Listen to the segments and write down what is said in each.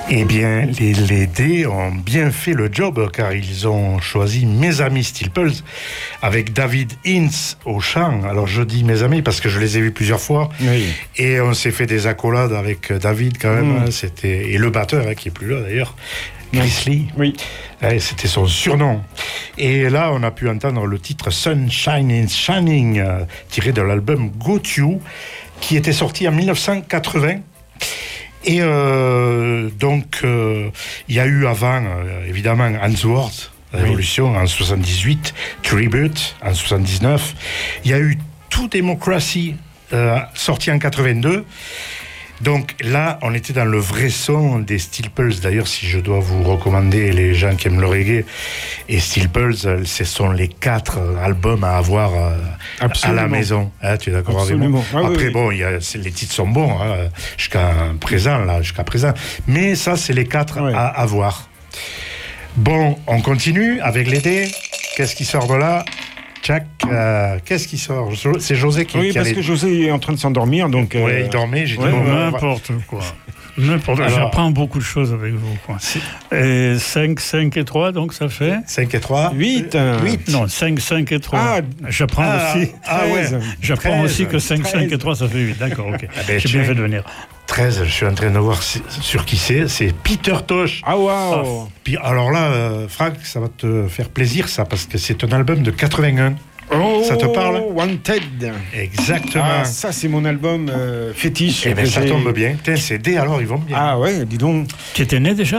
Eh bien, les dés ont bien fait le job car ils ont choisi Mes Amis Stilpels avec David Hintz au chant. Alors je dis mes amis parce que je les ai vus plusieurs fois et on s'est fait des accolades avec David quand même. C'était et le batteur qui est plus là d'ailleurs. Chris Lee, c'était son surnom. Et là, on a pu entendre le titre Sunshine is Shining, tiré de l'album Go To You, qui était sorti en 1980. Et donc, il y a eu avant, évidemment, Handsworth, Révolution en 78, Tribute en 79. Il y a eu To Democracy, sorti en 82. Donc là, on était dans le vrai son des Stilpels. D'ailleurs, si je dois vous recommander les gens qui aiment le reggae, et Stilpels, ce sont les 4 albums à avoir à la maison. Hein, tu es d'accord avec moi? Après, bon, les titres sont bons jusqu'à présent. Mais ça, c'est les 4 à avoir. Bon, on continue avec les dés. Qu'est-ce qui sort de là? Jack, qu'est-ce qui sort? C'est José qui... Oui, parce que José est en train de s'endormir, donc... Oui, il dormait, j'ai dit... N'importe quoi. J'apprends beaucoup de choses avec vous, quoi. Et 5 et 3, donc ça fait... 5 et 3 8. Non, 5 et 3. Ah, j'apprends aussi... J'apprends 13, aussi que 5 et 3, ça fait 8. D'accord, ok. J'ai bien fait de venir. 13, je suis en train de voir sur qui c'est Peter Tosh. Ah, waouh. Alors là, Franck, ça va te faire plaisir, ça, parce que c'est un album de 81. Ça te parle? Wanted. Exactement. Ah, ça, c'est mon album fétiche. Eh bien, ça tombe bien. Putain, ces dés, alors, ils vont bien. Ah ouais, dis donc. Tu étais né déjà?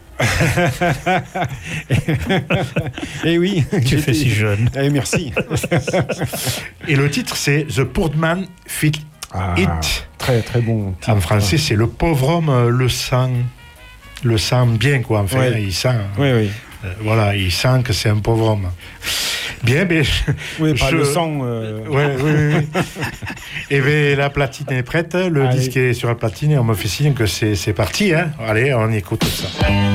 Eh oui. Tu fais si jeune. Eh, merci. Et le titre, c'est The Poor Man Feel It. Très, très bon. En français, c'est Le pauvre homme le sent bien, quoi. Enfin, il sent. Oui. Voilà, il sent que c'est un pauvre homme. Bien, mais... le sang... Oui. Et bien, la platine est prête, le disque est sur la platine et on me fait signe que c'est parti. Hein. Allez, on écoute ça.